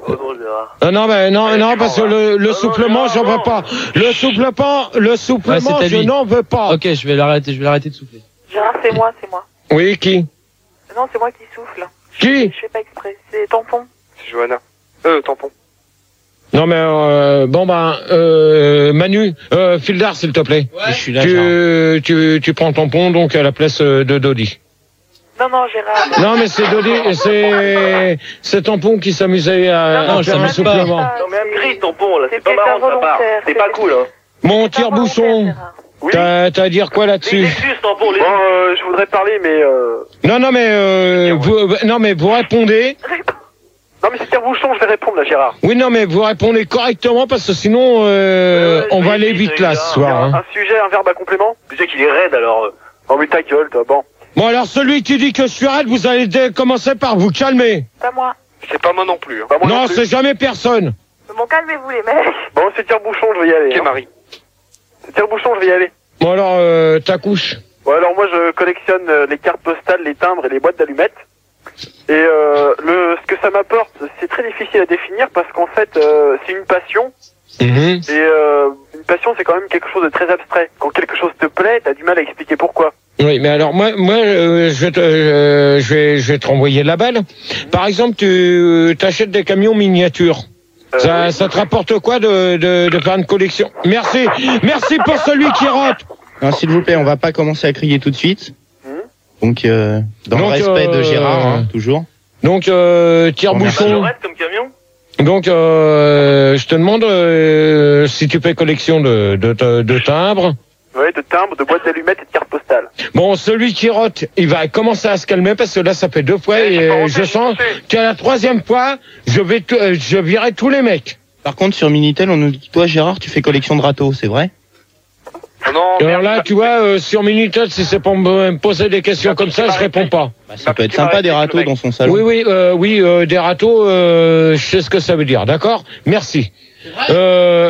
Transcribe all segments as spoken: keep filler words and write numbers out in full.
Ah non, mais non, Allez, non, parce que le, le ah supplément, j'en veux pas. Le supplément, le supplément, ouais, je n'en veux pas. Ok, je vais l'arrêter, je vais l'arrêter de souffler. Gérard, c'est moi, c'est moi. Oui, qui? Non, c'est moi qui souffle. Qui? Je fais pas exprès, c'est Tampon. C'est Johanna. Euh, Tampon. Non mais euh, bon ben euh, Manu, euh, Fildar s'il te plaît. Ouais. Je suis là. Tu, tu tu prends Tampon donc à la place de Dodi. Non non Gérard. Non mais c'est Dodi, c'est c'est Tampon qui s'amusait à, non, non, à faire un supplément. Non mais un cri Tampon là, c'est pas marrant de sa part. C'est pas cool hein. Mon tire-bouchon. Oui. T'as t'as à dire quoi là-dessus? Les excuses Tampon, les... Bon euh, je voudrais parler mais euh... Non non mais euh, vous non mais vous répondez. Non mais c'est tire-bouchon, je vais répondre là Gérard. Oui non mais vous répondez correctement parce que sinon euh, euh, on va aller vite là ce soir. Hein. Un sujet, un verbe à complément. Tu sais qu'il est raide alors. Oh mais ta gueule toi, bon. Bon alors celui qui dit que je suis raide, vous allez commencer par vous calmer. Pas moi. C'est pas moi non plus. Hein. Pas moi non c'est jamais personne. Bon calmez-vous les mecs. Bon c'est tire-bouchon, je vais y aller. Ok hein. Marie. C'est tire-bouchon, je vais y aller. Bon alors euh, ta couche. Bon alors moi je collectionne euh, les cartes postales, les timbres et les boîtes d'allumettes. Et euh, le, ce que ça m'apporte, c'est très difficile à définir parce qu'en fait, euh, c'est une passion. Mmh. Et euh, une passion, c'est quand même quelque chose de très abstrait. Quand quelque chose te plaît, t'as du mal à expliquer pourquoi. Oui, mais alors moi, moi, euh, je vais te, euh, je vais, je vais te renvoyer la balle. Mmh. Par exemple, tu t'achètes des camions miniatures. Euh, ça, oui. ça te rapporte quoi de, de, de faire une collection? Merci, merci pour celui qui rote. Non, s'il vous plaît, on va pas commencer à crier tout de suite. Donc, euh, dans donc, le respect euh, de Gérard, hein, toujours. Donc, euh, tire-bouchon. Comme camion. Donc, euh, je te demande euh, si tu fais collection de, de, de, de timbres. Oui, de timbres, de boîtes d'allumettes et de cartes postales. Bon, celui qui rote, il va commencer à se calmer parce que là, ça fait deux fois et, et je sens qu'à la troisième fois, je vais, je virerai tous les mecs. Par contre, sur Minitel, on nous dit, toi, Gérard, tu fais collection de râteaux, c'est vrai? Non, alors là, tu vois, euh, sur Minitel, si c'est pour me poser des questions comme ça, je réponds pas. Bah, ça peut être sympa des râteaux dans son salon. Oui, oui, euh, oui, euh, des râteaux, euh, je sais ce que ça veut dire, d'accord? Merci. Euh,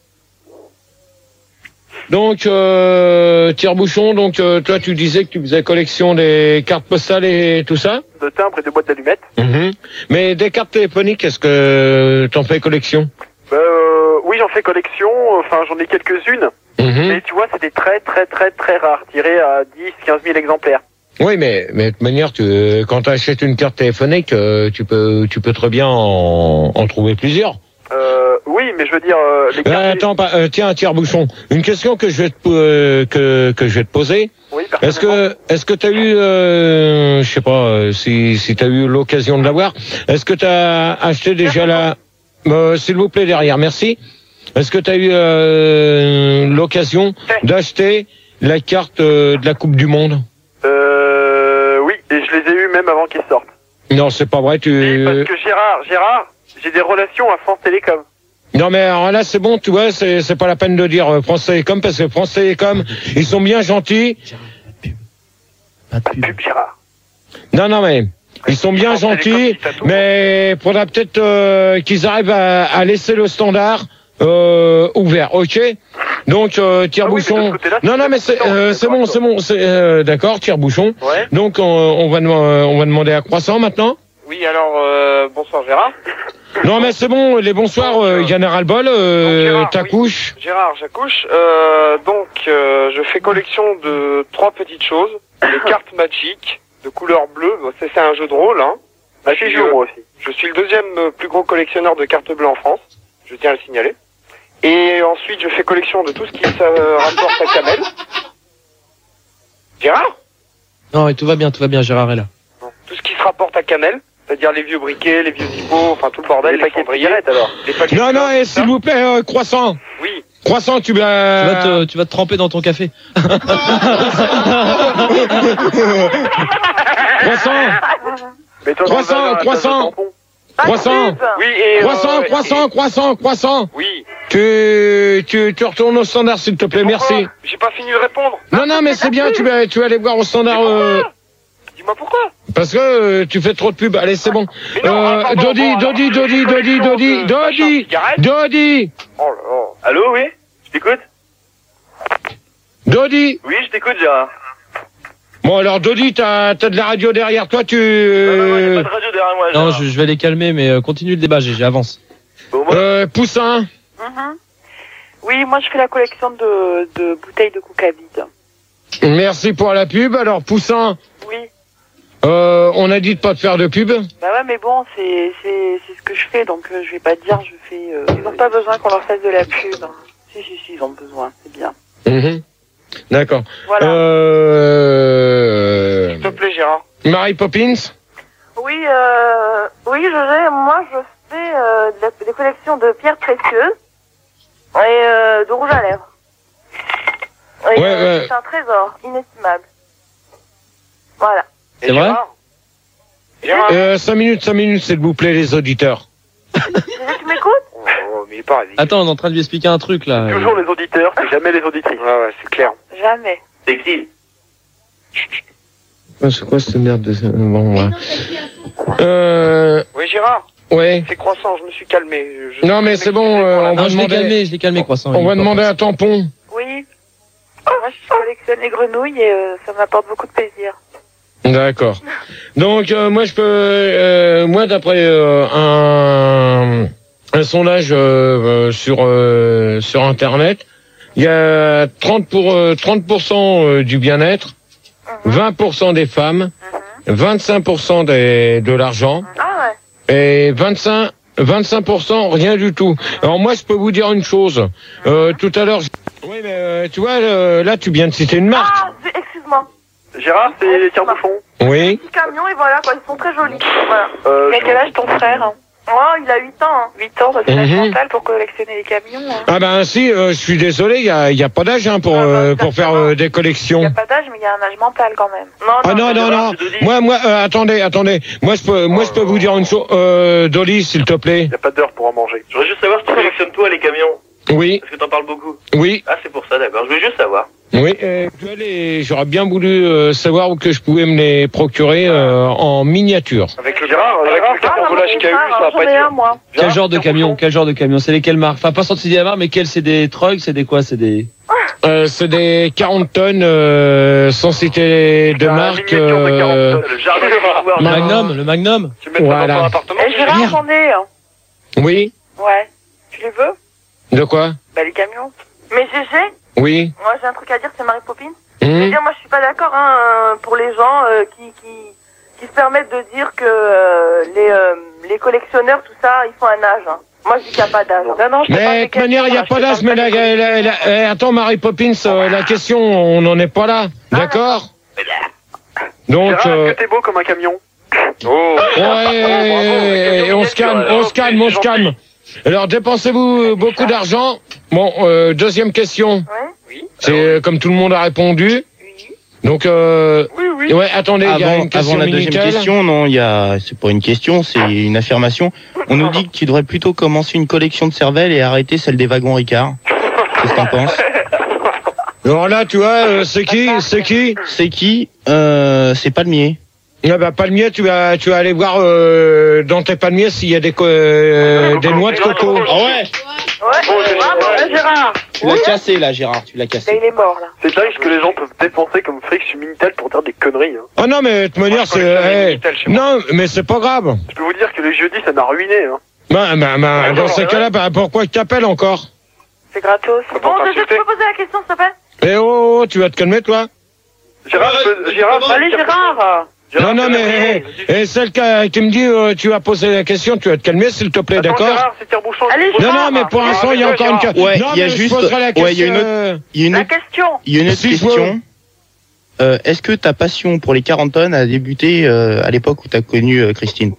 donc, euh, tire-bouchon, donc euh, toi, tu disais que tu faisais collection des cartes postales et tout ça? De timbres et de boîtes d'allumettes. Mmh. Mais des cartes téléphoniques, est-ce que t'en fais collection? euh, Oui, j'en fais collection, enfin j'en ai quelques-unes. Mmh. Et tu vois, c'est des très très très très rares, tirés à dix, quinze mille exemplaires. Oui, mais, mais de toute manière, tu, quand tu achètes une carte téléphonique, euh, tu peux tu peux très bien en, en trouver plusieurs. Euh, oui, mais je veux dire... Euh, les cartes... euh, attends, pas, euh, tiens, tire-bouchon. Une question que je vais te, euh, que, que je vais te poser. Oui, est-ce que est-ce que tu as eu, euh, je sais pas, euh, si, si tu as eu l'occasion de l'avoir, est-ce que tu as acheté déjà la... Euh, s'il vous plaît, derrière, merci. Est-ce que tu as eu euh, l'occasion d'acheter la carte euh, de la Coupe du Monde? Euh, oui, et je les ai eu même avant qu'ils sortent. Non, c'est pas vrai, tu... Oui, parce que Gérard, Gérard, j'ai des relations à France Télécom. Non, mais alors là, c'est bon, tu vois, c'est, c'est pas la peine de dire euh, France Télécom, parce que France Télécom, ils sont bien gentils. Pas de pub, pub Gérard. Non, non, mais... Ils sont bien gentils, mais faudra peut-être euh, qu'ils arrivent à, à laisser le standard euh, ouvert, ok? Donc euh, tire-bouchon. Ah oui, non, non, mais c'est, euh, c'est bon, c'est bon, c'est euh, d'accord, tire-bouchon. Ouais. Donc on, on va on va demander à Croissant maintenant. Oui, alors euh, bonsoir Gérard. Non, mais c'est bon, les bonsoirs, il y en a ras-le-bol. Euh, t'accouches. Oui. Gérard, j'accouche. Euh, donc euh, je fais collection de trois petites choses, des cartes Magic de couleur bleue. Bon, c'est, c'est un jeu de rôle, hein. Ah, je, suis, euh, moi aussi. Je suis le deuxième plus gros collectionneur de cartes bleues en France. Je tiens à le signaler. Et ensuite, je fais collection de tout ce qui se rapporte à Kamel. Gérard? Non, et tout va bien, tout va bien, Gérard est là. Non. Tout ce qui se rapporte à Kamel, c'est-à-dire les vieux briquets, les vieux hippos, enfin tout le bordel, les, les paquets de cigarettes alors. Les paquets non, de non, et s'il vous plaît, euh, Croissant. Oui. Croissant, tu vas... Tu vas te, tu vas te tremper dans ton café. Croissant. Mais toi, croissant, croissant. Croissant. Oui, et croissant, euh, croissant, et... croissant, croissant. Oui. Tu, tu, tu retournes au standard, s'il te plaît, merci. J'ai pas fini de répondre. Non, non, mais c'est bien, tu vas, tu vas aller voir au standard. Euh... Dis-moi pourquoi. Parce que euh, tu fais trop de pub. Allez, c'est bon. Non, euh, attends, Dodi, bon, Dodi, alors, Dodi, Dodi, Dodi, Dodi, Dodi. Oh là là. Allô, oui. Je t'écoute. Dodi. Oui, je t'écoute, Gérard. Bon, alors, Dolly, t'as, t'as de la radio derrière toi, tu... Non, non, non, il n'y a pas de radio derrière moi. Non, Gérard. je, je vais les calmer, mais euh, continue le débat, j'ai avance. Bon, moi, Euh, Poussin. Mhm. Oui, moi je fais la collection de, de bouteilles de coca vide. Merci pour la pub. Alors, Poussin, Oui. euh, on a dit de pas te faire de pub. Bah ouais, mais bon, c'est c'est c'est ce que je fais, donc euh, je vais pas te dire, je fais. Euh... Ils ont pas besoin qu'on leur fasse de la pub. Hein. Si si si, ils ont besoin, c'est bien. Mhm. D'accord. Voilà. Euh... s'il te plaît, Gérard. Mary Poppins. Oui, euh, oui, je vais, moi je fais euh, de la- des collections de pierres précieuses et euh, de rouge à lèvres. Et, Ouais, euh, ouais. C'est un trésor inestimable. Voilà. Et C'est vrai Gérard Gérard Euh, cinq minutes, cinq minutes, s'il vous plaît, les auditeurs. Déjà, tu m'écoutes? Oh, oh, mais il est pas ridicule. Attends, on est en train de lui expliquer un truc là. Toujours les auditeurs, c'est jamais les auditrices. Ouais, ouais, c'est clair. Jamais. Sexy. C'est quoi cette merde de... Bon, ouais. Euh... Oui, Gérard, Ouais. c'est croissant, je me suis calmé. Je- Non, mais c'est bon, euh, on Non, va je l'ai demander... calmé, je l'ai calmé, croissant. On il va est pas demander passé. un tampon. Oui. Moi, je collectionne les grenouilles et euh, ça m'apporte beaucoup de plaisir. D'accord. Donc, euh, moi, je peux... Euh, moi, d'après euh, un, un sondage euh, euh, sur, euh, sur Internet, il y a trente pour, euh, trente pour cent euh, du bien-être, vingt pour cent des femmes, vingt-cinq pour cent des, de l'argent, Ah ouais. et vingt-cinq, vingt-cinq pour cent rien du tout. Alors moi, je peux vous dire une chose. Euh, tout à l'heure, je- oui, mais euh, tu vois, euh, là, tu viens de citer une marque. Ah, zut, excuse-moi. Gérard, c'est les tire-bouchons. Oui. Petit camion et voilà quoi, ils sont très jolis. Voilà. Euh, Il a quel âge ton frère hein? Oh, il a huit ans. Hein. huit ans, bah, c'est l'âge Mhm. mental pour collectionner les camions. Hein. Ah ben si, euh, je suis désolé, il y a, il y a pas d'âge hein, pour Ah, bah, euh, pour faire euh, des Il n'y collections. a pas d'âge, mais il y a un âge mental quand même. Non, Ah non non non. Moi moi euh, attendez attendez. Moi je peux moi je peux vous dire une chose. Euh, Dolly, s'il te plaît. Il n'y a pas d'heure pour en manger. Je voudrais juste savoir si tu collectionnes toi les camions. Oui Parce que t'en parles beaucoup. oui Ah, c'est pour ça, d'accord. Je voulais juste savoir. oui. Euh, tu vois, les- j'aurais bien voulu euh, savoir où que je pouvais me les procurer euh, en miniature. Avec le Gérard, avec Gérard, le Ah, non, carbolage mon qu'il y a eu, frère, ça va j'en pas ai être un, dur. moi. Quel genre de camion Quel genre de camion C'est lesquelles marques Enfin, pas sorti des marques, mais quels c'est des trucks, c'est des quoi C'est des. Euh, c'est des quarante tonnes euh, sans citer de Un marque. miniature de quarante euh, tonnes. Le jardin du pouvoir. Le Non. Magnum, le Magnum. Tu mets ça Voilà. dans ton appartement. Et Gérard, Merde. j'en ai. Hein. Oui. Ouais. Tu les veux? De quoi? Bah, les camions. Mais G G, Oui. moi j'ai un truc à dire, c'est Mary Poppins. Je veux Hum. dire, moi je suis pas d'accord hein, euh, pour les gens euh, qui, qui, qui se permettent de dire que euh, les, euh, les collectionneurs, tout ça, ils font un âge. Hein. Moi je dis qu'il n'y a pas d'âge. Non, non, je te parle Mais de des toute manière, il n'y a camions, pas là, je d'âge, te mais parle la, pas des la, la- eh, attends, Mary Poppins, euh, la question, on n'en est pas là. D'accord? Donc, Gérard, euh, est-ce que t'es beau comme un camion? Oh. ouais, et on se calme, on se calme, on se calme. Alors, dépensez-vous beaucoup d'argent? Bon, euh, deuxième question. Ouais, C'est euh, comme tout le monde a répondu. oui. Donc, euh, Oui, oui. ouais, attendez, il y a Avant, une question avant la deuxième Minitel. question, non, il y a, c'est pas une question, c'est une affirmation. On nous dit que tu devrais plutôt commencer une collection de cervelles et arrêter celle des wagons Ricard. Qu'est-ce que t'en penses? Alors là, tu vois, euh, c'est qui? C'est qui? C'est qui? Euh, c'est Palmier. Ah bah, palmier, tu vas, tu vas aller voir euh, dans tes palmiers s'il y a des, co- euh, des noix de coco. Ah ouais? Ouais, bravo, hein, Gérard. Tu l'as cassé là, Gérard, tu l'as Là, cassé. il est mort, là. C'est dingue ce que les gens peuvent dépenser comme fric sur Minitel pour dire des conneries. Hein. Ah non, mais de toute manière, je c'est... collectionne les eh, Minitel chez moi. non, mais c'est pas grave. Je peux vous dire que les jeudis, ça m'a ruiné. Hein. Bah, bah, bah, dans ces cas-là, bah, pourquoi tu t'appelles encore? C'est gratos. Faut Bon, pas je, je t'insulter. peux poser la question, s'il te plaît? Eh oh, oh, tu vas te calmer, toi? Gérard, je peux- Gérard, Allez, Gérard. Non, non, mais eh, eh, celle qui, a- qui me dit euh, tu vas poser la question, tu vas te calmer, s'il te plaît, Attends, d'accord? Gérard, c'est tire-bouchon. Allez, Non, Gérard. non, mais pour l'instant, il y a encore une question. Ouais, non, il y a mais je juste- poserai la ouais, question. il y a une autre- euh, Il y a une La autre, question. il y a une autre Si je peux. question. Euh, est-ce que ta passion pour les quarante tonnes a débuté euh, à l'époque où t'as connu euh, Christine?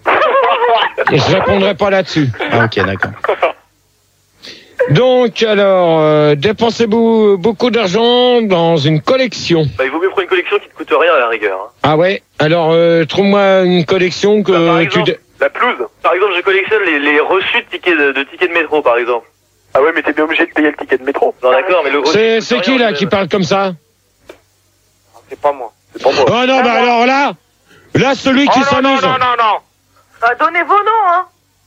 Je répondrai pas là-dessus. Ah ok, d'accord. Donc, alors, euh, dépensez-vous beaucoup d'argent dans une collection. Bah, il vaut mieux prendre une collection qui te coûte rien à la rigueur. Hein. Ah ouais? Alors, euh, trouve-moi une collection que Bah, par tu... exemple, dé- La pelouse. Par exemple, je collectionne les, les reçus de tickets de, de tickets de métro, par exemple. Ah ouais, mais t'es bien obligé de payer le ticket de métro. Non, d'accord, mais le reçu. C'est coûte c'est rien, qui, là, je- qui parle comme ça? C'est pas moi. C'est pas moi. Oh non, bah alors là, là, celui qui Oh non, non, s'amuse. non, non, non. Bah, donnez vos noms, hein.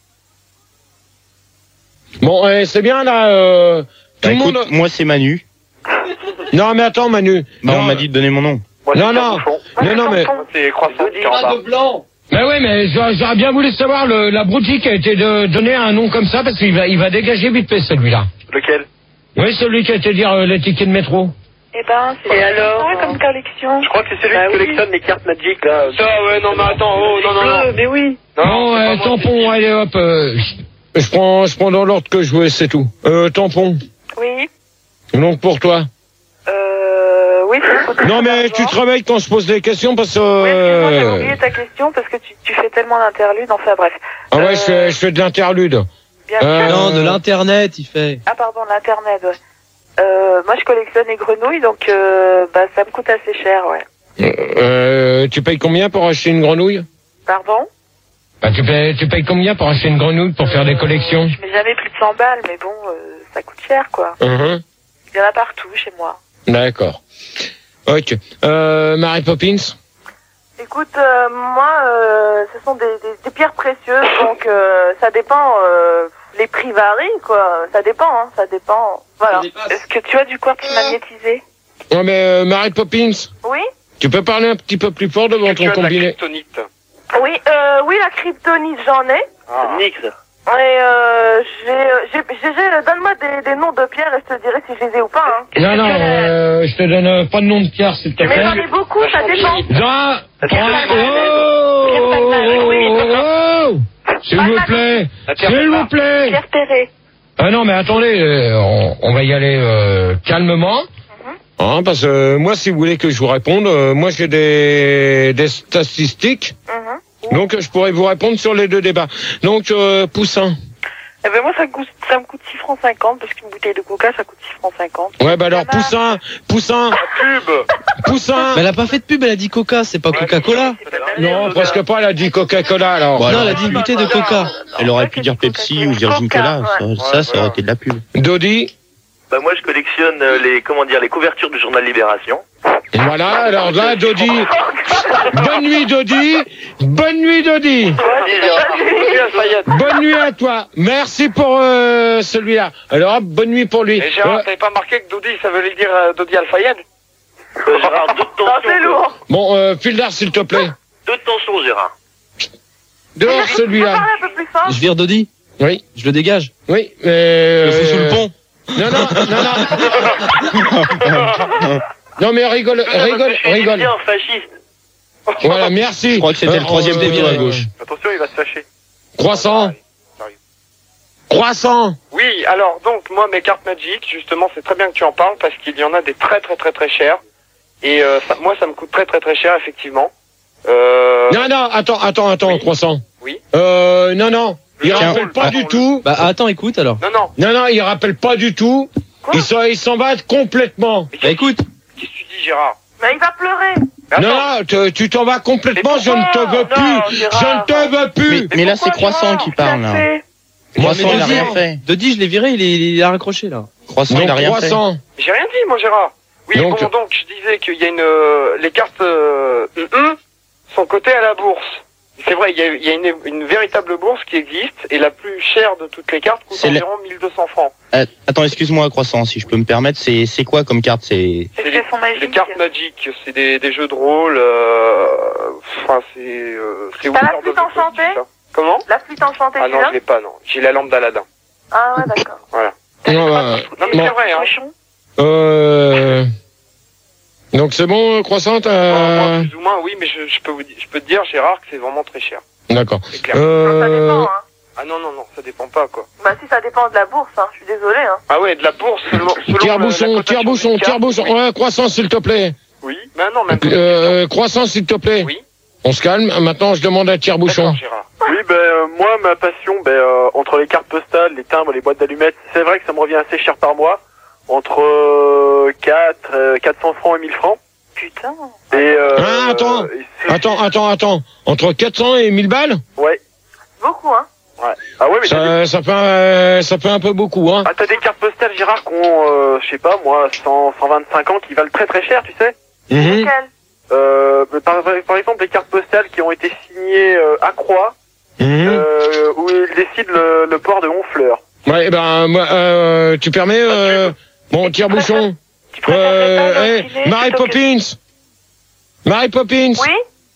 Bon, eh, c'est bien, là, euh, tout Bah, le écoute, monde... moi c'est Manu. Non, mais attends, Manu. Bah, Non, on m'a dit de donner mon nom. Moi, Non, c'est non. Bouchon. Non, non, mais... C'est croissant qui est en bas. blanc. Mais oui, mais j'aurais j'aurais bien voulu savoir le, la broutille qui a été de, donné un nom comme ça, parce qu'il va, il va dégager vite fait celui-là. Lequel? Oui, celui qui a été dire euh, les tickets de métro. Eh ben, c'est Et alors ça comme collection. Je crois que c'est celui Bah qui oui. collectionne les cartes Magic, là. Ça, ouais, non, mais attends, oh, non, non, non. Mais oui. Non, euh, tampon, allez hop, euh, je, je prends, je prends dans l'ordre que je voulais, c'est tout. Euh, tampon. Oui. Donc pour toi. Euh, oui, c'est faut Non, mais d'argent. tu te réveilles quand je pose des questions parce que... Oui, excuse-moi, j'avais Euh... oublié ta question parce que tu, tu fais tellement d'interludes, enfin bref. Ah ouais, Euh, je fais, je fais de l'interlude. Bien Euh, sûr. Non, de l'internet, il fait. Ah pardon, l'internet, ouais. Euh, moi je collectionne les grenouilles, donc euh, bah ça me coûte assez cher, ouais. Euh, tu payes combien pour acheter une grenouille? Pardon? Bah, tu payes, tu payes combien pour acheter une grenouille pour faire des collections? Je mets jamais plus de cent balles, mais bon, euh, ça coûte cher, quoi. Mhm. Il y en a partout chez moi. D'accord. Ok. Euh, Mary Poppins? Écoute, euh, moi, euh, ce sont des, des, des pierres précieuses, donc euh, ça dépend. Euh, les prix varient, quoi. Ça dépend, hein, ça dépend. Voilà. Ça dépasse. Est-ce que tu as du quartz magnétisé? Ouais, mais euh, Mary Poppins, Oui. tu peux parler un petit peu plus fort devant ton combiné? kryptonite. Oui, euh, oui, la kryptonite, j'en ai. Ah. Nix. Et euh, j'ai, j'ai, j'ai, j'ai- donne-moi des, des noms de pierres et je te dirai si je les ai ou pas. Hein. Non, non, euh, je te donne euh, pas de nom de pierre, s'il te Mais j'en plaît. ai beaucoup, ça dépend. Jean, prends un... Pierre Oh, Palmade, oui. oh, oh, s'il vous plaît, s'il vous plaît. Pierre Perret. Ah non, mais attendez, euh, on, on va y aller euh, calmement. Hein, parce que euh, moi, si vous voulez que je vous réponde, euh, moi j'ai des, des statistiques, Mhm. donc je pourrais vous répondre sur les deux débats. Donc, euh, Poussin. Eh ben moi ça, coûte, ça me coûte six francs cinquante parce qu'une bouteille de coca ça coûte six francs cinquante. Ouais, bah alors, Poussin, Poussin, Pub. Poussin. Mais elle a pas fait de pub, elle a dit Coca, c'est pas Coca-Cola. Non, presque pas, elle a dit Coca-Cola, alors. Non, elle a dit une bouteille de Coca. Elle aurait pu dire Pepsi ou Virgin Cola. Ça, ça, ça aurait été de la pub. Dodi. Bah moi je collectionne euh, les comment dire les couvertures du journal Libération. Voilà, alors là, Dodi. Bonne nuit, Dodi. Bonne nuit, Dodi. Bonne nuit à toi. Merci pour euh, celui-là. Alors, hop, bonne nuit pour lui. Et Gérard, Euh, t'avais pas marqué que Dodi, ça voulait dire euh, Dodi Al-Fayed? Euh, Gérard, deux de Ah tension. c'est lourd. bon, euh, Fildar, s'il te plaît. Deux de tension, Gérard. Dehors, Tu peux celui-là. parler un peu plus fort? Je vire Dodi, Oui, je le dégage. oui. Mais, Je le fous euh, sous le pont. Non, non, non, non. Non, mais rigole, rigole, Je suis rigole. bien fasciste. Voilà, merci. Je crois que c'était le troisième euh, photo à euh, gauche. Attention, il va se fâcher. Croissant. Croissant. Oui, alors donc moi mes cartes Magic, justement c'est très bien que tu en parles parce qu'il y en a des très très très très chères et euh, ça, moi ça me coûte très très très cher effectivement. Euh, Non, non, attends, attends, attends, Oui. Croissant. Oui. Euh, non, non. Il Tiens. rappelle pas Ah. du tout. Bah attends, écoute alors. Non non. Non, non, il rappelle pas du tout. Quoi? Ils s'en, ils s'en battent complètement. Mais Bah écoute, qu'est-ce que tu dis Gérard? Mais il va pleurer. Mais attends, Non, non, te- tu t'en vas complètement. Mais Je ne te pourquoi? veux plus. Non, Je Gérard. ne te veux Mais, plus. mais là, c'est pourquoi, Croissant Gérard? qui Qu'est-ce parle, que t'as là. fait? Croissant, il a Dodi, rien fait. Dodi, je l'ai viré, il, est, il a raccroché là. Croissant, Donc, il a rien fait. Croissant. j'ai rien dit moi Gérard. Oui Donc- bon donc je disais qu'il y a une euh, les cartes euh, hum, hum, sont cotées à la bourse. C'est vrai, il y a, il y a une, une véritable bourse qui existe et la plus chère de toutes les cartes coûte C'est la- environ mille deux cents francs. Euh, attends, excuse-moi, Croissant, si je peux me permettre, c'est c'est quoi comme carte? C'est C'est C'est que sont Les magiques. cartes Magic, c'est des, des jeux de rôle. euh, Enfin, c'est euh, c'est T'as la Wizard of flûte the Coast, enchantée tout ça. Comment? La flûte enchantée, Ah tu non, l'as? je l'ai pas, non. J'ai la lampe d'Aladin. Ah ouais, d'accord. Voilà. Non, bah, Non mais bon. c'est vrai, hein. Cochon. Euh... Donc c'est bon, Croissant. Moi, t'as- moi, plus ou moins, oui, mais je, je peux vous dire, je peux te dire, Gérard, que c'est vraiment très cher. D'accord. C'est clair. Non, ça dépend, Euh... hein. Ah non, non, non, ça dépend pas, quoi. Bah si, ça dépend de la bourse, hein. Je suis désolé, hein. Ah ouais, de la bourse seulement. selon le- la Tire-bouchon, cotation tire-bouchon, d'une carte. tire-bouchon. Oui. Ouais, Croissant, s'il te plaît. Oui, mais non, même. Euh, Croissant, s'il te plaît. Oui. On se calme. Maintenant, je demande à tire-bouchon. D'accord, Gérard. Oui, ben euh, moi, ma passion, ben euh, entre les cartes postales, les timbres, les boîtes d'allumettes, c'est vrai que ça me revient assez cher par mois, entre euh, quatre, euh, quatre cents francs et mille francs. Putain. Et euh, Ah, attends. et c'est- Attends, attends, attends. Entre quatre cents et mille balles, Ouais. Beaucoup, hein. Ouais. Ah ouais, mais t'as des... ça, ça, fait, un- ça fait un peu beaucoup, hein. ah, t'as des cartes postales, Gérard, qui ont, euh, je sais pas, moi, cent, cent vingt-cinq ans, qui valent très très cher, tu sais. Mhm. Nickel. Euh, par, par exemple, les cartes postales qui ont été signées euh, à Croix, Mhm. euh, où ils décident le, le port de Honfleur. Ouais, ben, moi, euh, tu permets, euh, bon, tire-bouchon. Tu préférerais pas Euh, dans le hey, ciné Mary plutôt que- Poppins. Mary Poppins. Oui.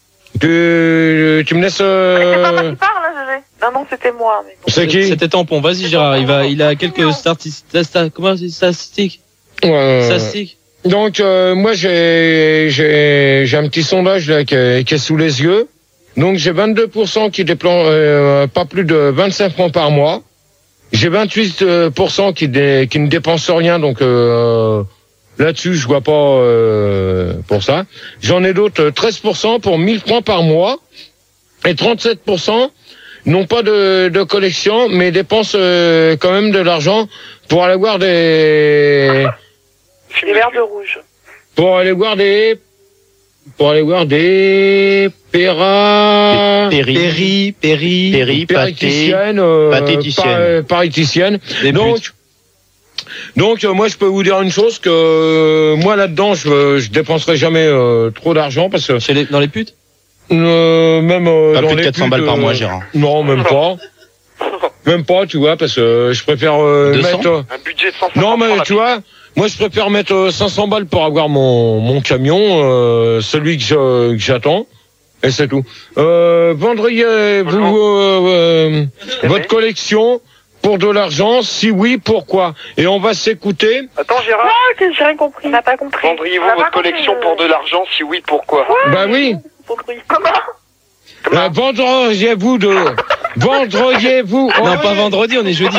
Tu, tu me laisses. Euh... Mais c'est pas moi qui parle, hein, Gégé. Non, non, c'était moi. Mais bon. C'est qui? C'était Tampon. Vas-y, Gérard. Il va, il a quelques statistiques. Comment c'est statistiques? Ouais. Statistiques. Donc euh, moi j'ai j'ai j'ai un petit sondage là qui est, qui est sous les yeux. Donc j'ai vingt-deux pour cent qui dépensent euh, pas plus de vingt-cinq francs par mois. J'ai vingt-huit pour cent qui dé, qui ne dépensent rien, donc euh, là-dessus je vois pas euh, pour ça. J'en ai d'autres treize pour cent pour mille francs par mois et trente-sept pour cent n'ont pas de, de collection mais dépensent euh, quand même de l'argent pour aller voir des Des verres de rouge. pour aller voir des pour aller voir des péra Péri, Péri, Péri. Péri, pâté, pariticiennes euh, patéticiennes. par- pariticiennes. Des donc putes. donc euh, moi je peux vous dire une chose que euh, moi là-dedans je je dépenserai jamais euh, trop d'argent parce que Chez les, dans les putes? euh, même euh, Pas dans plus de les quatre cents pubs, balles par euh, mois, Gérard. Non, même pas. Même pas, tu vois, parce que euh, je préfère euh, deux cents mettre euh, Un budget de cent cinquante non, mais francs, tu vois, moi je préfère mettre euh, cinq cents balles pour avoir mon mon camion, euh, celui que je- que j'attends, et c'est tout. Euh, vendriez-vous euh, euh, votre collection pour de l'argent? Si oui, pourquoi? Et on va s'écouter. Attends, Gérard. Ah, que j'ai rien compris. On n'a pas compris. Vendriez-vous On n'a votre pas compris, collection euh, pour de l'argent? Si oui, pourquoi? Bah oui. compris. Comment? Euh, vendriez-vous de vendriez-vous Non, oh, pas vendredi, on est jeudi.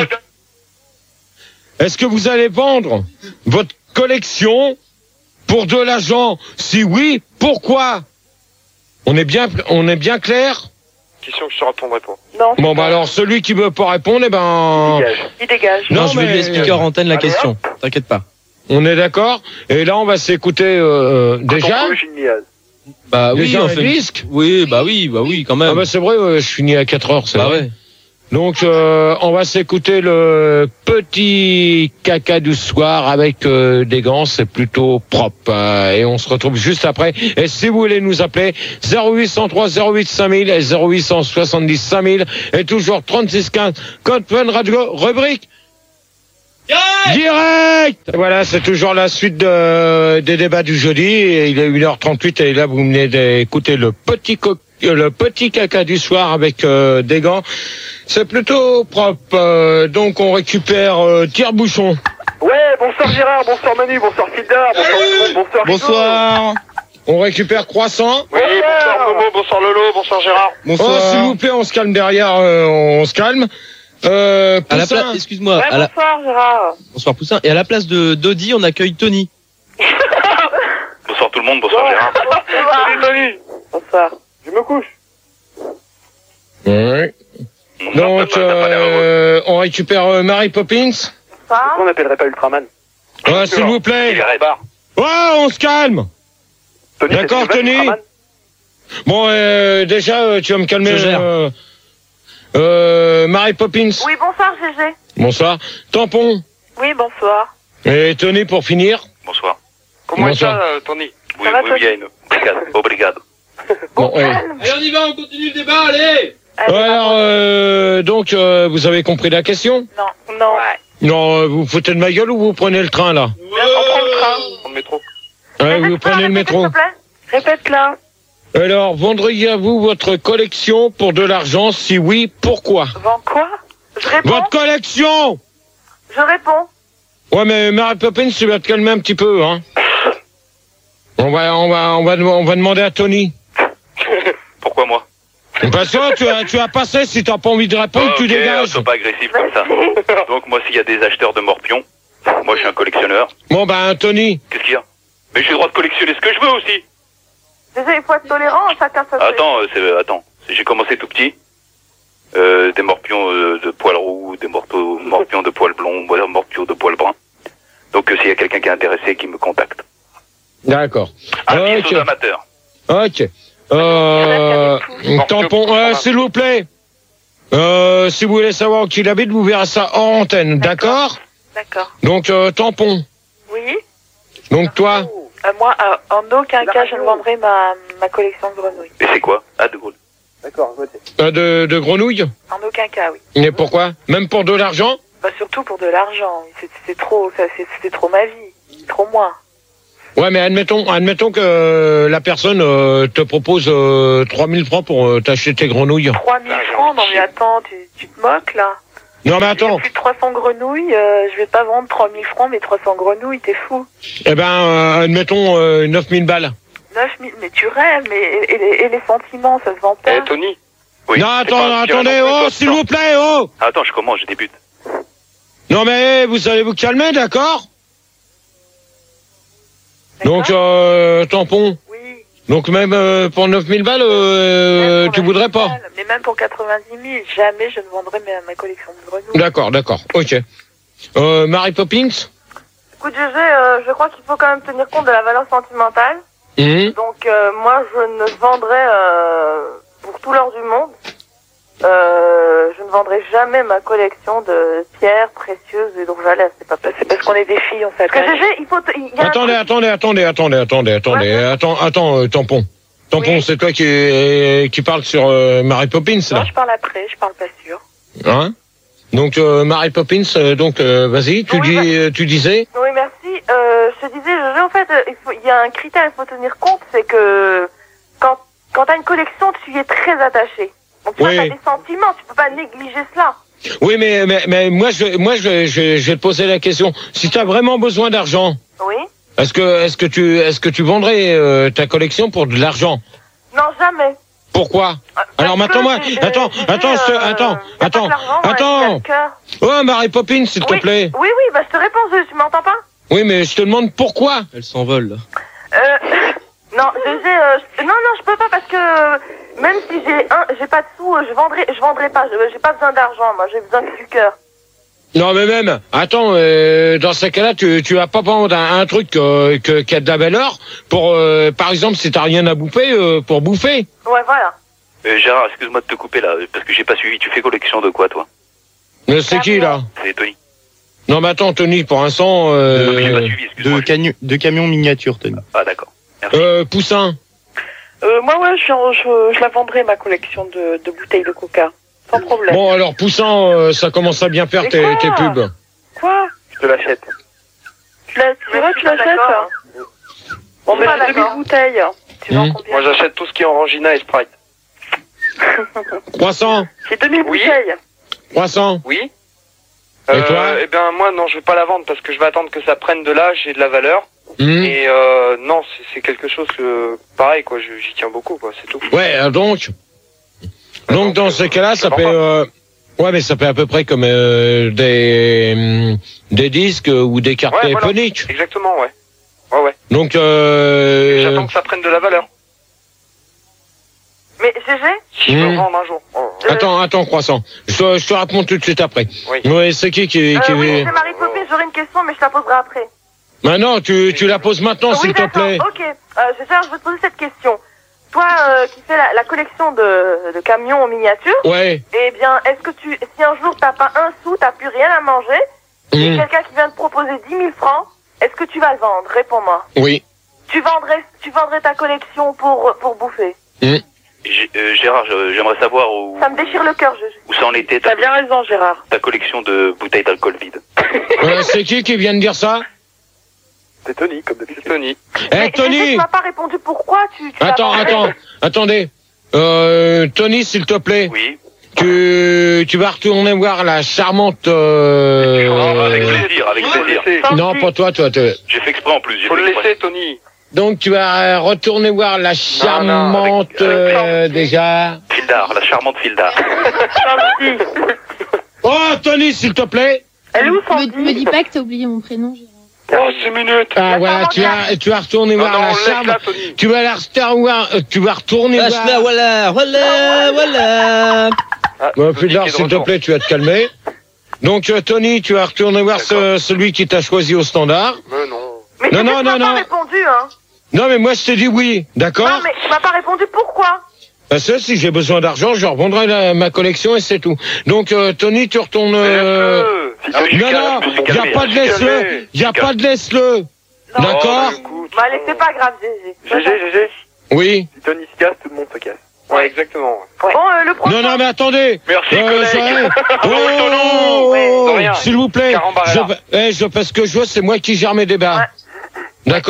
Est-ce que vous allez vendre votre collection pour de l'argent? Si oui, pourquoi? On est bien, on est bien clair? Question que je te répondrai pas. Non. Bon, bah alors, celui qui veut pas répondre, eh ben, Dégage. Il dégage. Non, Non, je vais mais- lui expliquer en antenne la Allez, question. T'inquiète pas. on est d'accord? Et là, on va s'écouter, euh, déjà? Attends, j'ai une miase. Bah oui, Déjà on un fait. disque? Oui, bah oui, bah oui, quand même. Ah bah c'est vrai, ouais, je finis à quatre heures, c'est Bah vrai. ouais. Donc, euh, on va s'écouter le petit caca du soir avec euh, des gants, c'est plutôt propre. Euh, et on se retrouve juste après. Et si vous voulez nous appeler, zéro huit cent trois zéro huit cinq mille et zéro huit cent soixante-dix cinq mille et toujours trente-six quinze, code Fun Radio, rubrique Direct. Voilà, c'est toujours la suite de, des débats du jeudi. Et il est une heure trente-huit et là, vous venez d'écouter le petit co- le petit caca du soir avec euh, des gants. C'est plutôt propre. Euh, donc, on récupère euh, tire-bouchon. Ouais, bonsoir Gérard, bonsoir Manu, bonsoir Sildar, bonsoir tout le monde, bonsoir Rico. Bonsoir. On récupère croissant. Oui, bonsoir Momo, bonsoir Lolo, bonsoir Gérard. Oh, s'il Bonsoir. vous plaît, on se calme derrière. euh, on se calme. Euh, À la Poussin. place, excuse-moi, Ouais, à la, bonsoir, Gérard. bonsoir Poussin. Et à la place de Dodi, on accueille Tony. Bonsoir tout le monde, bonsoir Gérard. Salut Manu. Bonsoir. Je me couche. Ouais. Mon Donc, certain n'a pas l'air heureux. euh, on récupère euh, Mary Poppins. Bonsoir. On n'appellerait pas Ultraman. Ouais, s'il vous Il plaît. est raide. Ouais, on se calme. Tony, D'accord, c'est Sylvain, Tony. Ultraman. Bon, euh, déjà, euh, tu vas me calmer. Je gère. Euh, euh, Mary Poppins. Oui, bonsoir, Gégé. Bonsoir. Tampon. Oui, bonsoir. Et Tony pour finir. Bonsoir. Comment est Bonsoir. ça, euh, Tony? Oui, Ça va, oui, Tony bien. Obrigado. Obrigado. Bon, ouais. Allez, on y va, on continue le débat, allez! Allez, Ouais, alors, bravo. euh, donc, euh, vous avez compris la question? Non, non. Non, euh, vous vous foutez de ma gueule ou vous prenez le train, là? On prend le train. Dans le métro. Ouais, Répète vous ça, prenez le répète, métro. s'il te plaît. Répète-la. Alors, vendriez-vous votre collection pour de l'argent? Si oui, pourquoi? Vends quoi? Je réponds. Votre collection! Je réponds. Ouais, mais Mary Poppins, tu vas te calmer un petit peu, hein. On va, on va, on va, on va demander à Tony. Pourquoi moi? Parce que tu as, tu as passé, si t'as pas envie de répondre, Oh, tu ok, dégages. sois pas agressif comme ça. Donc moi, s'il y a des acheteurs de morpions, moi je suis un collectionneur. Bon, ben, Tony. Qu'est-ce qu'il y a? Mais j'ai le droit de collectionner ce que je veux aussi. Déjà, il faut être tolérant, chacun sa Attends, euh, c'est, attends. J'ai commencé tout petit. Euh, des morpions euh, de poils roux, des morpions, morpions de poils blonds, des morpions de poils bruns. Donc euh, s'il y a quelqu'un qui est intéressé, qui me contacte. D'accord. Avis Ok. aux amateurs. Ok. Euh, tampon, euh, s'il vous plaît. Euh, si vous voulez savoir où il habite, vous verrez ça hors antenne, d'accord? D'accord. Donc, euh, tampon. Oui. Donc, toi, Euh, moi, euh, en aucun cas, je ne vendrai ma, ma collection de grenouilles. Et c'est quoi? Ah, de Gaulle. D'accord, je noté. euh, de, de grenouilles? En aucun cas, oui. Mais pourquoi? Même pour de l'argent? Bah, surtout pour de l'argent. C'est c'est trop, ça, c'est c'est trop ma vie. Trop moins. Ouais, mais admettons, admettons que euh, la personne euh, te propose euh, trois mille francs pour euh, t'acheter tes grenouilles. trois mille francs, non mais attends, tu, tu te moques là. Non, mais J'ai attends. plus de trois cents grenouilles, euh, je vais pas vendre trois mille francs mais trois cents grenouilles, t'es fou. Eh ben, euh, admettons euh, neuf mille balles. neuf mille, mais tu rêves, mais et, et les, et les sentiments, ça se vend pas. Eh, Tony. Oui. Non, attends, pas- attendez, non, oh, non, s'il non. vous plaît, oh. Attends, je commence, je débute. Non, mais vous allez vous calmer, d'accord? D'accord. Donc, euh, tampon. Oui. Donc même euh, pour neuf mille balles, euh, Même pour tu la voudrais pas? finale, mais même pour quatre-vingt-dix mille, jamais je ne vendrai ma, ma collection de grenouilles. D'accord, d'accord, ok. Euh, Mary Poppins. Écoute, G G, euh, je crois qu'il faut quand même tenir compte de la valeur sentimentale. Mmh. Donc, euh, moi, je ne vendrai, euh, pour tout l'or du monde, euh, je ne vendrai jamais ma collection de pierres précieuses et d'rouge à lèvres. C'est pas possible. C'est parce qu'on est des filles, on s'attache. Parce que G G, il faut... te- il y a un Attendez, truc- attendez, attendez, attendez, attendez, attendez, Ouais. attends, attends, euh, tampon. Tampon, Oui. c'est toi qui euh, qui parle sur euh, Mary Poppins Non, là, je parle après, je parle pas sûr. hein? Donc euh, Mary Poppins, euh, donc euh, vas-y, tu Oui, dis, bah- euh, tu disais. Oui, merci. Euh, je te disais, G G, en fait, euh, il faut, il y a un critère qu'il faut tenir compte, c'est que quand, quand t'as une collection, tu y es très attaché. Donc, tu vois, Oui. t'as des sentiments, tu peux pas négliger cela. Oui, mais mais, mais moi je moi je je, je vais te poser la question. Si tu as vraiment besoin d'argent, Oui. est-ce que est-ce que tu est-ce que tu vendrais euh, ta collection pour de l'argent? Non, jamais. Pourquoi? Parce Alors que maintenant, moi, j'ai- attends, j'ai- attends, je te- euh, attends, y a pas attends, que l'argent, ouais, attends. il y a le cœur. Oh, Mary Poppins, s'il te Oui. plaît. Oui, oui, bah je te réponds, je- tu m'entends pas? Oui, mais je te demande pourquoi. Elle s'envole, là. Euh, non, G G, euh, je- non, non, je peux pas parce que euh, même si j'ai un, j'ai pas de sous, euh, je vendrai, je vendrai pas. Je- J'ai pas besoin d'argent, moi, j'ai besoin du cœur. Non, mais même, attends, euh, dans ce cas-là, tu, tu vas pas vendre un, un truc euh, que, qui a de la valeur pour, euh, par exemple, si t'as rien à bouffer, euh, pour bouffer. Ouais, voilà. Euh, Gérard, excuse-moi de te couper là, parce que j'ai pas suivi. Tu fais collection de quoi, toi? Mais c'est qui, là? C'est Tony. Non, mais attends, Tony, pour l'instant, Euh, j'ai pas euh, suivi, excuse-moi. De, canu- de camions miniatures, Tony. Ah, d'accord. Merci. euh, Poussin. Euh, moi, ouais, je, je, je la vendrai, ma collection de, de bouteilles de coca. Sans problème. Bon, alors, Poussin, euh, ça commence à bien faire Mais tes, quoi tes pubs. Quoi? Je te l'achète. Tu la, tu vois, tu l'achètes? Bon, mais c'est deux mille bouteilles. Tu vends Hmm. combien? Moi, j'achète tout ce qui est Orangina et Sprite. trois cents. C'est deux mille Oui. bouteilles. trois cents. Oui. Et toi Eh bien, moi, non, je vais pas la vendre parce que je vais attendre que ça prenne de l'âge et de la valeur. Hmm. Et euh, non, c'est- c'est quelque chose que, pareil, quoi, je- j'y tiens beaucoup, quoi, c'est tout. Ouais, euh, donc. Donc, dans ce cas-là, ça je fait, vends pas. euh, ouais, mais ça fait à peu près comme euh, des, hum, des disques ou des cartes Ouais, voilà. téléphoniques. Exactement, ouais. Ouais, ouais. Donc, Et euh, j'attends que ça prenne de la valeur. Mais G G? Si je Hmm. veux vendre un jour. Oh. attends, attends, croissant. Je te, je te raconte tout de suite après. Oui. Ouais, c'est qui qui, Euh, qui oui, c'est Marie Poppins, j'aurai une question, mais je la poserai après. Maintenant, tu, tu la poses maintenant, oui, s'il te d'accord, plaît. ok. Euh, G G, je veux te poser cette question. Toi, euh, qui fais la, la collection de, de camions en miniature, Ouais. eh bien, est-ce que tu, si un jour t'as pas un sou, t'as plus rien à manger, et Mmh. quelqu'un qui vient te proposer dix mille francs, est-ce que tu vas le vendre? Réponds-moi. Oui. Tu vendrais, tu vendrais ta collection pour, pour bouffer? Mmh. G- euh, Gérard, je- j'aimerais savoir où, Ça me déchire le cœur, G G. où ça en était ta, T'as bien raison, Gérard. ta collection de bouteilles d'alcool vide. Euh, c'est qui qui vient de dire ça? C'est Tony, comme d'habitude. C'est Tony. Eh, Mais G G, Tony! tu m'as pas répondu pourquoi tu, tu l'as Attends, vendu. attends, attendez. Euh, Tony, s'il te plaît. Oui. Tu, tu vas retourner voir la charmante, euh, Oh, avec plaisir, avec Faut le plaisir. laisser. Tant non, pis. pas toi, toi, toi. J'ai fait exprès en plus. J'ai Faut fait le exprès. laisser, Tony. Donc, tu vas euh, retourner voir la charmante, avec- avec euh, déjà. Fildar, la charmante Fildar. Tant pis. Oh, Tony, s'il te plaît. Elle est où, Me, Sandy? me dis pas que t'as oublié mon prénom, Gérard. Oh, six minutes. Ah, La voilà, charmante tu vas, tu vas retourner Non, voir non, la laisse-la, charmante. Tony. Tu vas la voir, euh, tu vas retourner Lâche-la, voir. voilà, voilà, voilà. Ah, Bon, Tony qui Fildar, est de s'il te retour. plaît, tu vas te calmer. Donc, euh, Tony, tu vas retourner voir ce, celui qui t'a choisi au standard. Mais non. Mais Non, G G, non, tu m'as non, pas non. répondu, hein. Non, mais moi, je t'ai dit oui, d'accord? Non, mais tu m'as pas répondu pourquoi? Parce que si j'ai besoin d'argent, je revendrai la- ma collection et c'est tout. Donc, euh, Tony, tu retournes... euh, Laisse-le. Ah oui, je suis Non, calme, non, je me suis y a calmé, pas hein. de je suis laisse-le. calmé. Y a pas de laisse-le. Non. D'accord? Oh, écoute. Bah, allez, c'est pas grave, G G. G G, G G. Oui. Si Tony se casse, tout le monde se casse. Ouais, exactement. Bon, euh, le prochain. Non, non, mais attendez. Merci, Euh, collègue. ça- Ah, bon, Oh, Ouais. oh, De rien. s'il vous plaît. Carambarella. Je, eh, je, parce que je vois, c'est moi qui gère mes débats. D'accord?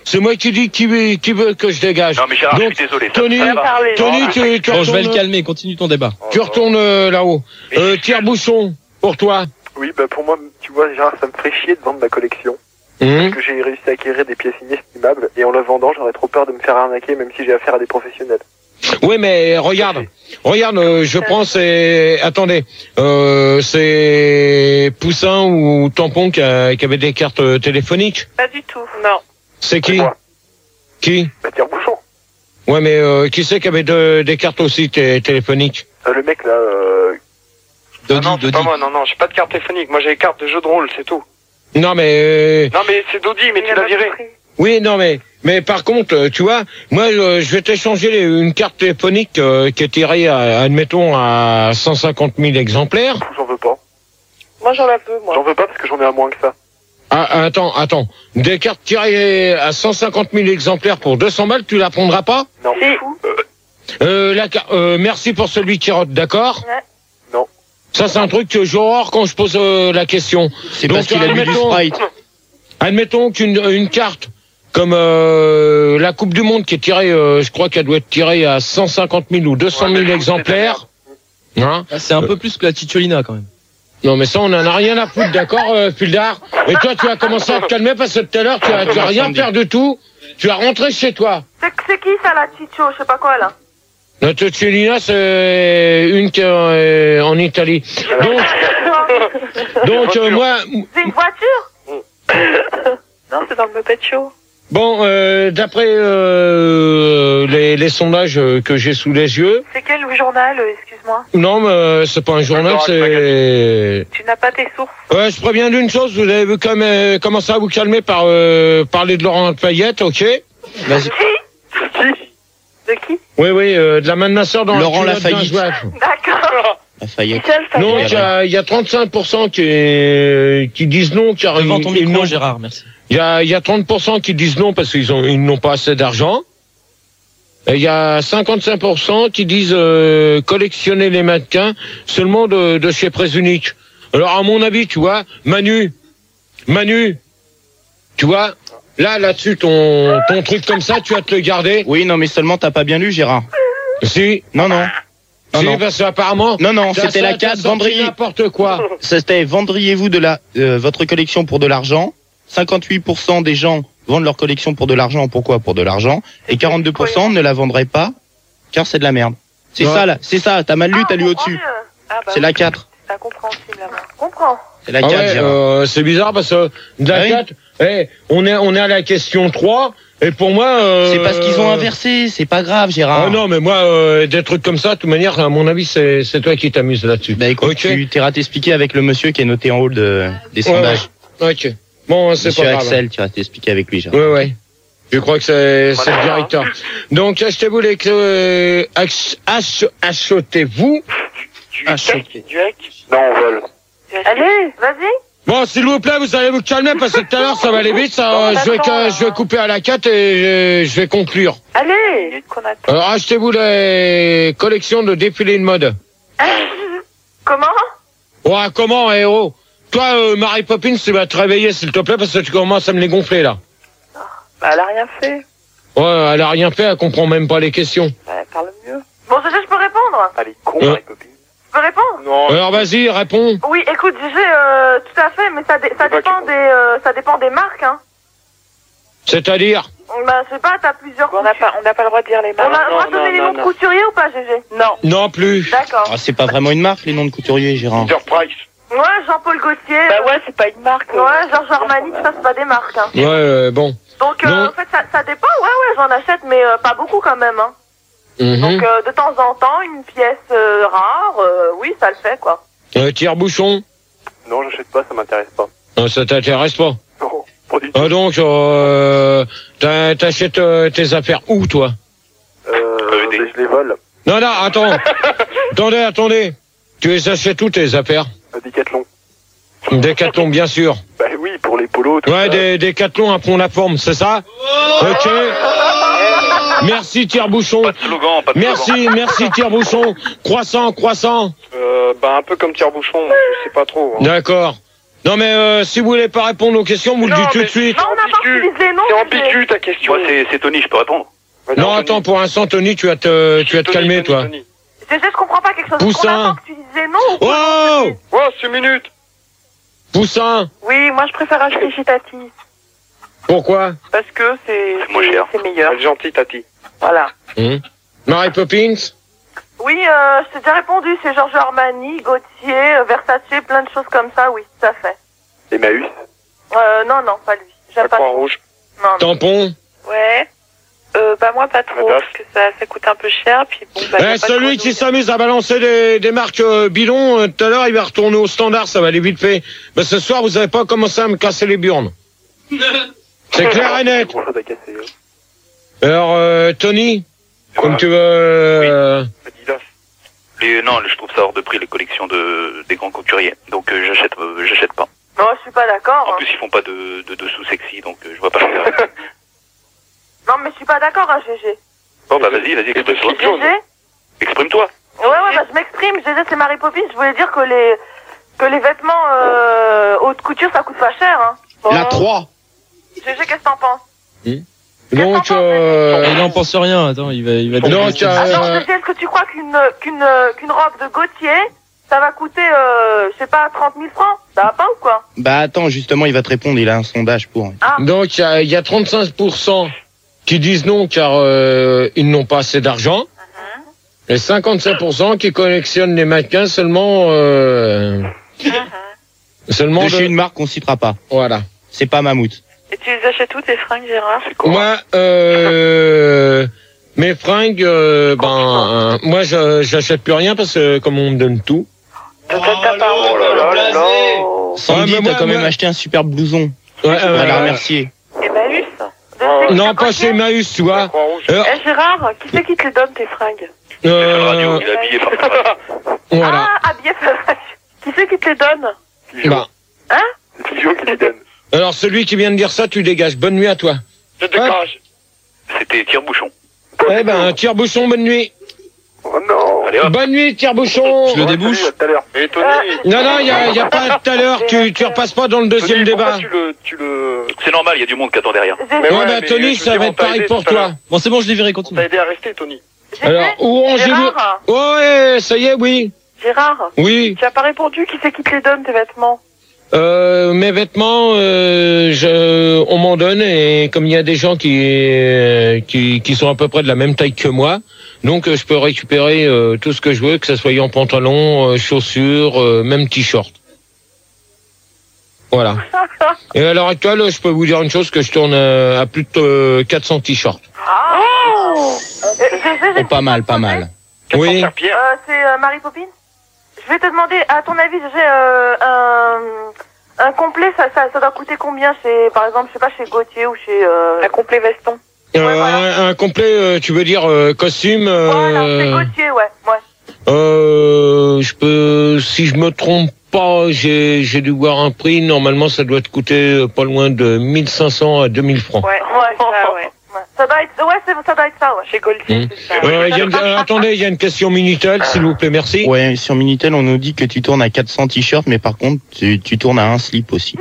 C'est moi qui dis qui veut, qui veut que je dégage. Non mais Gérard, Donc, je suis désolé. ça Tony, me fait pas. Tony, tu, tu Bon, je vais le retournes, calmer, continue ton débat. tu retournes euh, là-haut. Euh, tire-bouchon, pour toi. Oui, bah pour moi, tu vois, Gérard, ça me ferait chier de vendre ma collection. Hum. Parce que j'ai réussi à acquérir des pièces inestimables. Et en le vendant, j'aurais trop peur de me faire arnaquer, même si j'ai affaire à des professionnels. Oui, mais regarde, regarde, euh, je prends c'est, attendez, euh, c'est Poussin ou Tampon qui, a- qui avait des cartes euh, téléphoniques. Pas du tout. Non. C'est qui? moi. Qui? Bah tire-bouchon. Ouais, mais euh, qui c'est qui avait de- des cartes aussi té- téléphoniques? Euh, le mec là, euh... Dodi, non, non, c'est Dodi. pas moi, non, non, j'ai pas de carte téléphonique. Moi, j'ai des cartes de jeu de rôle, c'est tout. Non, mais euh, Non, mais c'est Dodi, mais Il tu a l'as pas viré. compris. oui, non, mais mais par contre, euh, tu vois, moi, euh, je vais t'échanger les- une carte téléphonique euh, qui est tirée, à, admettons, à cent cinquante mille exemplaires. j'en veux pas. Moi, j'en la veux, moi. J'en veux pas parce que j'en ai à moins que ça. Ah, attends, attends, des cartes tirées à cent cinquante mille exemplaires pour deux cents balles, tu la prendras pas? Non. Si. Euh, la, ca- euh, merci pour celui qui rote, d'accord? Ouais. Non. Ça, c'est un truc que j'horreur quand je pose euh, la question. C'est Donc, parce qu'il a bu du admettons- Sprite. Admettons qu'une une carte comme euh, la Coupe du Monde qui est tirée, euh, je crois qu'elle doit être tirée à cent cinquante mille ou deux cent mille exemplaires. Hein? Ah, c'est un peu plus que la Titiolina quand même. Non, mais ça, on en a rien à foutre, d'accord, euh, Fildar? Et toi, tu as commencé à te calmer parce que tout à l'heure, tu as, tu as rien faire du tout. Tu as rentré chez toi. C'est c'est qui ça, la Chicho? Je sais pas quoi, là. Notre Tchelina, c'est une qui est euh, en Italie. Donc, donc euh, moi, C'est une voiture? Non, c'est dans le Muppet Show. bon, euh, d'après euh, les, les sondages euh, que j'ai sous les yeux, C'est quel journal, euh, excuse-moi? non, mais euh, c'est pas un journal, c'est... Tu n'as pas tes sources. Ouais, je préviens d'une chose, vous avez vu comme, euh, commencer à vous calmer par euh, parler de Laurent Payette, ok? Vas-y. Qui? De qui? Oui, oui, euh, de la main de ma soeur dans Laurent la culotte d'un Lafayette. joueur. D'accord. Lafayette. Non, il y a, il y a trente-cinq pour cent qui, euh, qui disent non, car Devant ton ils- ils micro, n'ont- Gérard, merci. Il y a, il y a trente pour cent qui disent non parce qu'ils ont, ils n'ont pas assez d'argent. Et il y a cinquante-cinq pour cent qui disent euh, collectionner les mannequins seulement de, de chez Présunique. Alors à mon avis, tu vois, Manu, Manu, tu vois, là, là-dessus, ton, ton truc comme ça, tu vas te le garder. Oui, non, mais seulement t'as pas bien lu, Gérard. Si, Non, non. Non, si, non. parce qu'apparemment, Non, non, t'as c'était ça- la t'as quatre, sorti vendrier. n'importe quoi. C'était vendriez-vous de la euh, votre collection pour de l'argent. cinquante-huit pour cent des gens vendent leur collection pour de l'argent. Pourquoi? Pour de l'argent. Et quarante-deux pour cent ne la vendraient pas car c'est de la merde. C'est Ouais. ça là, c'est ça. T'as mal lu, Ah, t'as on lu comprend au-dessus. mieux. Ah, bah C'est oui, la quatre. C'est incompréhensible, là-bas. Je comprends. C'est la Ah quatre, ouais, Gérard. euh, c'est bizarre parce que de la Ah oui. quatre, eh, on est, on est à la question trois, et pour moi, euh, C'est parce qu'ils ont inversé. C'est pas grave, Gérard. Ah non, mais moi, euh, des trucs comme ça, de toute manière, à mon avis, c'est, c'est toi qui t'amuses là-dessus. Bah écoute, Ok. tu t'es t'expliquer avec le monsieur qui est noté en haut de, des Ouais, sondages. ouais. Ok. Bon, c'est Monsieur pas grave. Axel, tu vas t'expliquer avec lui, Gérard. Ouais, ouais. Je crois que c'est, c'est le Voilà. directeur. Donc, achetez-vous les clés, euh, ach- ach- achetez-vous. Du Ah, hack, choqué. du hack. Non, on vole. Allez, vas-y. Bon, s'il vous plaît, vous allez vous calmer parce que tout à l'heure, ça va aller vite, ça, Bon, je vais, d'accord, que- je vais couper à la quatre et euh, je vais conclure. Allez. Qu'on attend. Alors, achetez-vous les collections de défilés de mode. Comment? Ouais, comment, héros? Toi, euh, Mary Poppins, tu vas te réveiller, s'il te plaît, parce que tu commences à me les gonfler, là. Bah, elle a rien fait. Ouais, elle a rien fait, elle comprend même pas les questions. Bah, elle parle mieux. Bon, déjà, je peux répondre? Allez, con, Ouais. Marie Copine. Je peux répondre? Non. Alors, vas-y, réponds. Oui, écoute, Gégé, euh, tout à fait, mais ça, dé- ça C'est pas dépend qui- des, euh, ça dépend des marques, hein. C'est-à-dire? Bah, je sais pas, t'as plusieurs. On n'a pas, on n'a pas le droit de dire les On a marques. le droit de non, donner les non, noms de non. couturiers ou pas, Gégé? Non. Non plus. D'accord. Ah, c'est pas vraiment une marque, les noms de couturiers, Gérard. Enterprise. Ouais, Jean-Paul Gaultier. Bah ouais, c'est pas une marque. euh, Ouais, Georges Armani, tout ça, c'est pas des marques, hein. Ouais, euh, bon. Donc, euh, Non. en fait, ça, ça dépend. Ouais, ouais, j'en achète, mais euh, pas beaucoup quand même, hein. Mhm. Donc, euh, de temps en temps, une pièce euh, rare, euh, oui, ça le fait, quoi. Euh, tire-bouchon. Non, j'achète pas, ça m'intéresse pas. Non, ça t'intéresse pas. Non, pas du tout. Ah, donc, euh, t'as- t'achètes euh, tes affaires où, toi? Euh, mais je les vole. Non, non, attends. attendez, attendez. Tu les achètes où, tes affaires? À Decathlon. Décathlon, bien sûr. Bah oui, pour les polos, tout Ouais, ça. des Décathlon à Pont la Forme, c'est ça? Ok. Merci, tire-bouchon. Pas de slogan, pas de slogan. Merci, merci, tire-bouchon. Croissant, croissant. Euh, bah un peu comme tire-bouchon, je sais pas trop. Hein. D'accord. Non, mais euh, si vous voulez pas répondre aux questions, vous le Non, dites tout mais de suite. Non, on n'a pas utilisé les noms. C'est je disais- ambigu ta question. Moi, c'est c'est Tony, je peux répondre. Vas-y, Non, Anthony. attends, pour l'instant, Tony, tu vas te, tu vas te Tony, calmer, Tony, toi. Tony. G G, je comprends pas quelque chose. Poussin. On attend que tu dises les noms ou quoi? Oh Oh, c'est une minute. Poussin, Oui, moi je préfère acheter chez Tati. pourquoi? Parce que c'est C'est moins cher. c'est meilleur. Elle est gentille, Tati. Voilà. Hum. Mary Poppins? Oui, euh, je t'ai déjà répondu. C'est Giorgio Armani, Gauthier, euh, Versace, plein de choses comme ça. Oui, tout à fait. Emmaüs. Euh, non, non, pas lui. J'aime La pas. croix trop. rouge. Non, non. Tampon? Ouais. Euh, bah moi pas trop, Madame. parce que ça, ça coûte un peu cher. Puis bon, bah, y a Eh, pas de celui gros qui dos. s'amuse à balancer des, des marques euh, bidons, euh, tout à l'heure, il va retourner au standard, ça va aller vite fait. Mais ce soir, vous n'avez pas commencé à me casser les burnes. C'est clair et net. Trop chose à casser. hein. Alors, euh, Tony, comme Ouais. tu veux... euh, Adidas. Les, non, je trouve ça hors de prix, les collections de, des grands couturiers. Donc, euh, j'achète euh, j'achète pas. Non, je suis pas d'accord. En hein. plus, ils font pas de, de dessous sexy, donc euh, je vois pas l'intérêt. Non, mais je suis pas d'accord, hein, G G. Bon, bah vas-y, vas-y, exprime-toi. G G? Exprime-toi. Ouais, ouais, bah, je m'exprime. G G, c'est Mary Poppins. Je voulais dire que les, que les vêtements, euh, haute couture, ça coûte pas cher, hein. La trois. G G, qu'est-ce que t'en penses? Donc, euh, Il n'en pense rien, attends, il va, il va dire. donc, Attends, euh, G G, est-ce que tu crois qu'une, qu'une, euh, qu'une robe de Gauthier, ça va coûter, euh, je sais pas, trente mille francs? Ça va pas ou quoi? Bah attends, justement, il va te répondre, il a un sondage pour. Ah. donc il y a, il y a trente-cinq pour cent qui disent non car euh, ils n'ont pas assez d'argent. Et cinquante-sept pour cent qui collectionnent les mannequins seulement... Euh, seulement De de- chez une marque qu'on citera pas. Voilà. C'est pas Mammouth. Et tu les achètes où tes fringues, Gérard? Moi, euh, mes fringues, euh, ben, euh, moi, je j'achète plus rien parce que comme on me donne tout. T'as t'as pas Oh là là là là. Sandy, mais moi, t'as quand même moi- acheté un super blouson. Ouais, On va euh, la remercier. Emmaüs? non, pas chez Emmaüs, tu La vois. croix rouge. Euh, Eh Gérard, qui c'est qui te les donne tes fringues? C'est la euh, radio, il est habillé par sa radio. voilà. Ah, habillé Qui c'est qui te les donne? Bah, C'est Fio qui les donne. alors, celui qui vient de dire ça, tu dégages. Bonne nuit à toi. Je dégage. C'était tire-bouchon. Eh ben, tire-bouchon, bonne nuit. Oh non. Allez hop. Bonne nuit, tire-bouchon. Je le débouche. Salut, à tout à l'heure. Et Tony. Non, non, il y a, y a pas tout à l'heure. Tu, tu repasses pas dans le deuxième Tony, pourquoi débat. tu le, tu le... C'est normal, il y a du monde qui attend derrière. Mais Ouais, ouais, bah, mais Tony, je veux ça dire, va on être t'a pareil aidé pour tout à l'heure. toi. Bon, c'est bon, je les verrai, On continue. t'a aidé à rester, Tony. Alors, orange et vous. Gérard, Ouais, ça y est, oui. Gérard, Oui. tu as pas répondu, qui c'est qui te les donne tes vêtements? Euh, mes vêtements, euh, je, on m'en donne et comme il y a des gens qui, euh, qui, qui sont à peu près de la même taille que moi, donc euh, je peux récupérer euh, tout ce que je veux, que ce soit en pantalon, euh, chaussures, euh, même t-shirt. Voilà. Et à l'heure actuelle, je peux vous dire une chose, que je tourne euh, à plus de euh, quatre cents t-shirts. Ah. Euh, G G, j'ai Oh, pas mal, pas mal. Oui. Faire Pierre. Euh, c'est euh, Mary Poppins. Je vais te demander, à ton avis, j'ai euh, un, un complet, ça, ça, ça doit coûter combien chez, par exemple, je sais pas, chez Gauthier ou chez... Euh... Un complet veston. Euh, Ouais, voilà. un, un complet, euh, tu veux dire euh, costume euh, Voilà, chez Gauthier, ouais, ouais. Euh, je peux, si je me trompe pas, j'ai, j'ai dû voir un prix. Normalement, ça doit te coûter euh, pas loin de mille cinq cents à deux mille francs. Ouais, Ouais, ça, ouais. Ouais. Ça doit être, ouais, c'est, ça doit être ça, ouais. Chez Gaultier, Mmh. c'est ça. Euh, il y a une- euh, attendez, il y a une question Minitel, s'il vous plaît, merci. Ouais, sur Minitel, on nous dit que tu tournes à quatre cents t-shirts, mais par contre, tu, tu tournes à un slip aussi.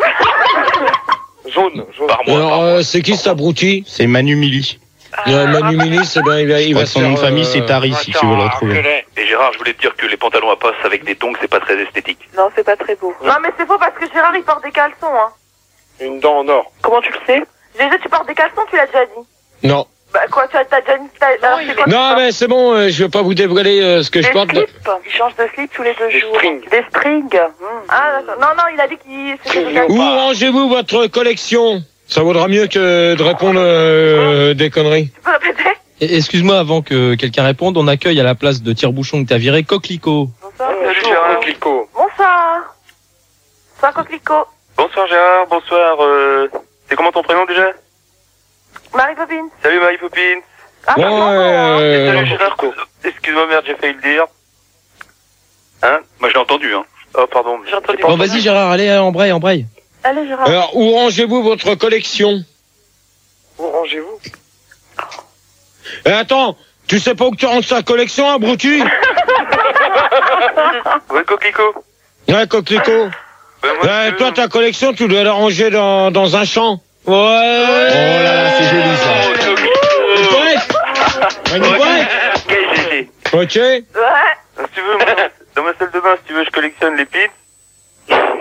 Jaune, jaune. Par mois. Alors, par euh, mois. c'est qui cet abruti? C'est Manu Mili. Euh, Manu Minis, eh ben, il va, Je il crois va que son se nom de faire, famille, euh, c'est Tari, si tu veux le retrouver. Et Gérard, je voulais te dire que les pantalons à passe avec des tongs, c'est pas très esthétique. Non, c'est pas très beau. Non, mais c'est faux parce que Gérard, il porte des caleçons, hein. Une dent en or. Comment tu le sais? G G, tu portes des caleçons, tu l'as déjà dit. Non. Bah, quoi, tu as, t'as déjà une, t'as, alors, c'est quoi, tu Non, portes mais c'est bon, euh, je vais pas vous dévoiler euh, ce que je Des porte. slips. Il change de slip tous les deux Des jours. strings. Des strings. Mmh. Ah, d'accord. Non, non, il a dit qu'il, c'était des Où caleçons. rangez-vous votre collection? Ça vaudra mieux que de répondre euh, des conneries. Tu peux répéter? Et- Excuse-moi, avant que quelqu'un réponde, on accueille à la place de tire-bouchon que t'as viré Coquelicot. Bonsoir. Salut Gérard. Coquelicot. Bonsoir. Bonsoir, Coquelicot. Bonsoir Gérard, bonsoir. Euh... C'est comment ton prénom déjà? Marie Poppins. Salut Marie Poppins. Ah, Ouais, pardon, hein. euh, Salut Gérard. Excuse-moi merde, j'ai failli le dire. Hein? Moi, je l'ai entendu, hein. Oh pardon. J'ai entendu. Bon, vas-y Gérard, allez, euh, embraye, embraye. Allez, Gérard. Alors, où rangez-vous votre collection? Où rangez-vous? Eh, attends, tu sais pas où tu ranges ta collection, abruti? Ouais Coquelicot. Ouais, Coquelicot. Ben, moi, Euh, je- toi, ta collection, tu dois la ranger dans, dans un champ. Ouais. Oh là là, c'est joli ça. Oh, Toki. Magnifique. Ok, G G. Ok. Ouais. Si tu veux, moi, dans ma salle de bain, si tu veux, je collectionne les pins.